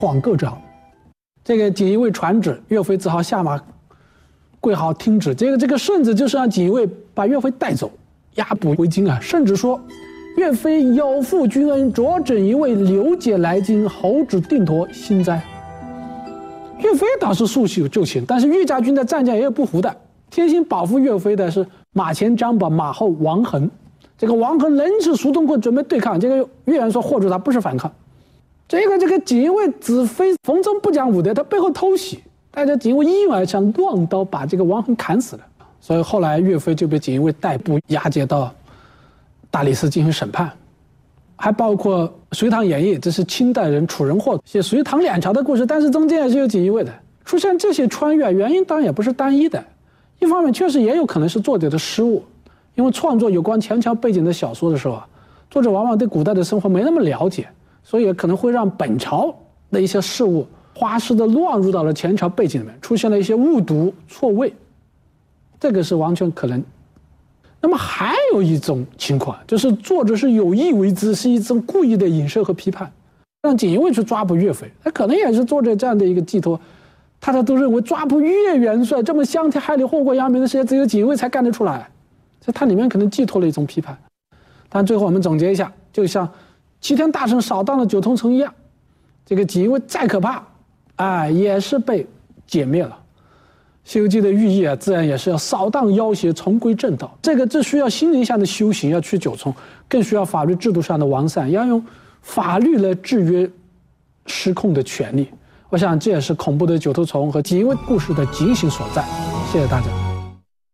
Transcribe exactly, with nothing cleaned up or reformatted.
黄各章。这个锦衣卫传旨，岳飞只好下马跪好听旨。这个这个顺子就是让锦衣卫把岳飞带走，押捕回京啊。甚至说，岳飞有负君恩，着枕一位刘解来京，侯旨定夺新斋。岳飞倒是速速就擒，但是岳家军的战将也有不服的。贴心保护岳飞的是马前张宝，马后王恒。这个王恒抡起苏东棍准备对抗，这个岳元说护住他，不是反抗。这个这个锦衣卫子非冯增不讲武德，他背后偷袭，大家锦衣卫一拥而上，乱刀把这个王恒砍死了。所以后来岳飞就被锦衣卫逮捕押解到大理寺进行审判。还包括《隋唐演义》，这是清代人楚人霍写隋唐两朝的故事，但是中间也是有锦衣卫的。出现这些穿越，原因当然也不是单一的，一方面确实也有可能是作者的失误，因为创作有关前朝背景的小说的时候啊，作者往往对古代的生活没那么了解，所以可能会让本朝的一些事物花式的乱入到了前朝背景里面，出现了一些误读错位，这个是完全可能。那么还有一种情况，就是作者是有意为之，是一种故意的影射和批判，让锦衣卫去抓捕岳飞，那可能也是作者这样的一个寄托。大家都认为抓捕岳元帅这么伤天害理、祸国殃民的事情，只有锦衣卫才干得出来，所以它里面可能寄托了一种批判。但最后我们总结一下，就像齐天大圣扫荡了九通城一样，这个锦衣卫再可怕，哎，也是被歼灭了。《西游记》的寓意啊，自然也是要扫荡妖邪，重归正道。这个这需要心灵上的修行，要去九重，更需要法律制度上的完善，要用法律来制约失控的权利。我想这也是恐怖的九头虫和锦衣卫故事的警醒所在。谢谢大家。